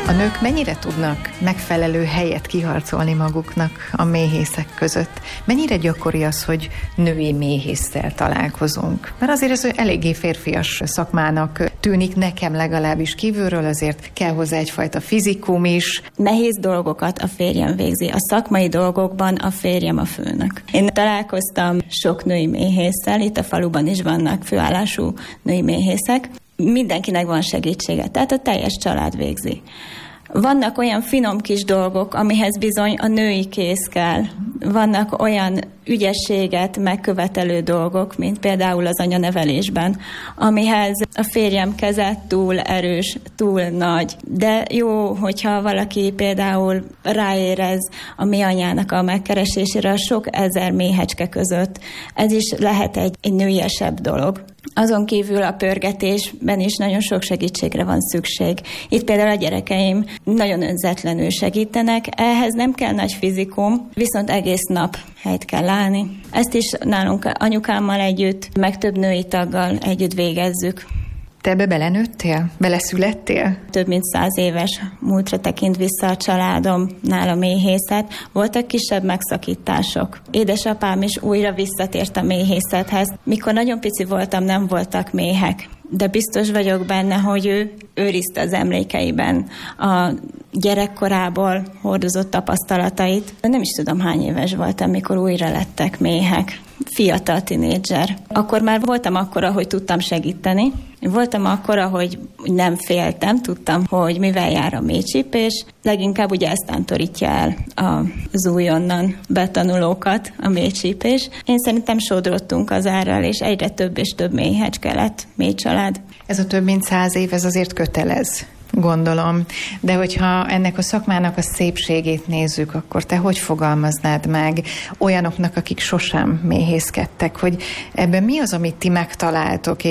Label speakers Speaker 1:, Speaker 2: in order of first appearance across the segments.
Speaker 1: A nők mennyire tudnak megfelelő helyet kiharcolni maguknak a méhészek között? Mennyire gyakori az, hogy női méhésszel találkozunk? Mert azért ez eléggé férfias szakmának tűnik nekem legalábbis kívülről, azért kell hozzá egyfajta fizikum is.
Speaker 2: Nehéz dolgokat a férjem végzi, a szakmai dolgokban a férjem a főnök. Én találkoztam sok női méhésszel, itt a faluban is vannak főállású női méhészek. Mindenkinek van segítsége, tehát a teljes család végzi. Vannak olyan finom kis dolgok, amihez bizony a női kéz kell. Vannak olyan ügyességet megkövetelő dolgok, mint például az anyanevelésben, amihez a férjem keze túl erős, túl nagy. De jó, hogyha valaki például ráérez a mi anyának a megkeresésére a sok ezer méhecske között. Ez is lehet egy nőiesebb dolog. Azon kívül a pörgetésben is nagyon sok segítségre van szükség. Itt például a gyerekeim nagyon önzetlenül segítenek, ehhez nem kell nagy fizikum, viszont egész nap helyt kell állni. Ezt is nálunk anyukámmal együtt, meg több női taggal együtt végezzük.
Speaker 1: Te ebbe belenőttél? Beleszülettél?
Speaker 2: Több mint 100 éves múltra tekint vissza a családom, nála méhészet. Voltak kisebb megszakítások. Édesapám is újra visszatért a méhészethez. Mikor nagyon pici voltam, nem voltak méhek. De biztos vagyok benne, hogy ő őrizte az emlékeiben a gyerekkorából hordozott tapasztalatait. Nem is tudom, hány éves voltam, mikor újra lettek méhek. Fiatal tinédzser. Akkor már voltam akkora, hogy tudtam segíteni. Voltam akkora, hogy nem féltem, tudtam, hogy mivel jár a méhcsípés. Leginkább ugye ezt tántorítja el az újonnan betanulókat, a méhcsípés. Én szerintem sodrottunk az árral, és egyre több és több méhecske lett, méhcsalád.
Speaker 1: Ez a több mint 100 év, ez azért kötelez, gondolom. De hogyha ennek a szakmának a szépségét nézzük, akkor te hogy fogalmaznád meg olyanoknak, akik sosem méhészkedtek, hogy ebben mi az, amit ti megtaláltok,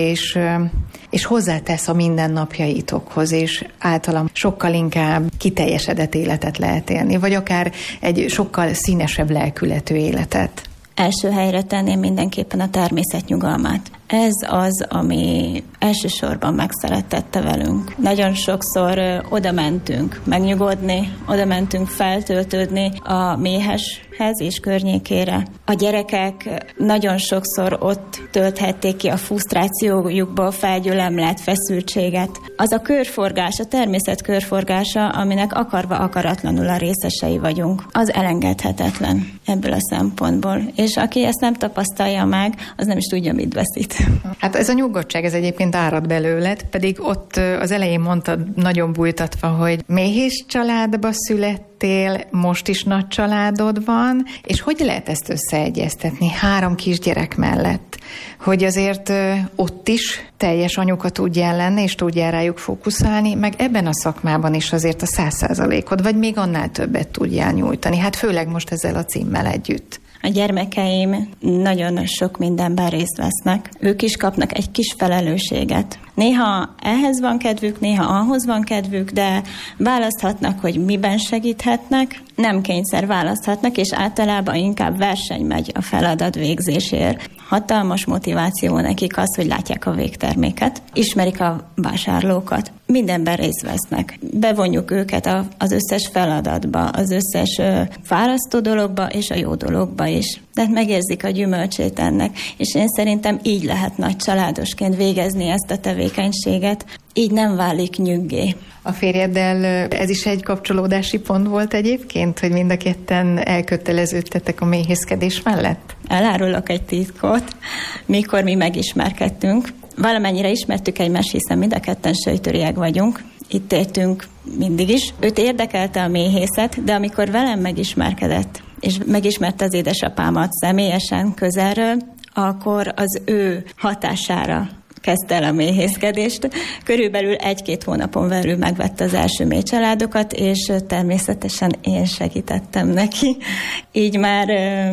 Speaker 1: és hozzátesz a mindennapjaitokhoz, és általam sokkal inkább kiteljesedett életet lehet élni, vagy akár egy sokkal színesebb lelkületű életet?
Speaker 2: Első helyre tenném mindenképpen a természet nyugalmát. Ez az, ami elsősorban megszerettette velünk. Nagyon sokszor oda mentünk megnyugodni, oda mentünk feltöltődni a méheshez és környékére. A gyerekek nagyon sokszor ott tölthették ki a frusztrációjukból felgyülemlett feszültséget. Az a körforgás, a természet körforgása, aminek akarva akaratlanul a részesei vagyunk, az elengedhetetlen ebből a szempontból. És aki ezt nem tapasztalja meg, az nem is tudja, mit veszít.
Speaker 1: Hát ez a nyugodtság, ez egyébként árad belőled, pedig ott az elején mondtad nagyon bújtatva, hogy méhész családba születtél, most is nagy családod van, és hogy lehet ezt összeegyeztetni 3 kisgyerek mellett? Hogy azért ott is teljes anyuka tudjál lenni, és tudjál rájuk fókuszálni, meg ebben a szakmában is azért a 100%-od, vagy még annál többet tudjál nyújtani, hát főleg most ezzel a címmel együtt.
Speaker 2: A gyermekeim nagyon sok mindenben részt vesznek. Ők is kapnak egy kis felelősséget. Néha ehhez van kedvük, néha ahhoz van kedvük, de választhatnak, hogy miben segíthetnek. Nem kényszer választhatnak, és általában inkább verseny megy a feladat végzésért. Hatalmas motiváció nekik az, hogy látják a végterméket, ismerik a vásárlókat. Mindenben részt vesznek. Bevonjuk őket az összes feladatba, az összes fárasztó dologba és a jó dologba is. Tehát megérzik a gyümölcsét ennek, és én szerintem így lehet nagy családosként végezni ezt a tevékenységet. Így nem válik nyüggé.
Speaker 1: A férjeddel ez is egy kapcsolódási pont volt egyébként, hogy mind a ketten elköteleződtetek a méhészkedés mellett?
Speaker 2: Elárulok egy titkot, mikor mi megismerkedtünk. Valamennyire ismertük egymást, hiszen mind a ketten sejtöriek vagyunk. Itt éltünk mindig is. Őt érdekelte a méhészet, de amikor velem megismerkedett, és megismerte az édesapámat személyesen, közelről, akkor az ő hatására kezdte el a méhészkedést. Körülbelül 1-2 hónapon belül megvette az első méhcsaládokat, és természetesen én segítettem neki. Így már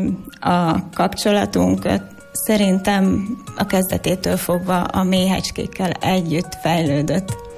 Speaker 2: a kapcsolatunk szerintem a kezdetétől fogva a méhecskékkel együtt fejlődött.